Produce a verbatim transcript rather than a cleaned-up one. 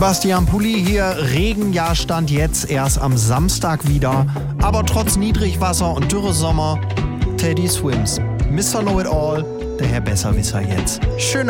Bastian Pulli hier, Regenjahr stand jetzt erst am Samstag wieder, aber trotz Niedrigwasser und Dürresommer, Teddy Swims, Mister Know-it-all, der Herr Besserwisser jetzt. Schönen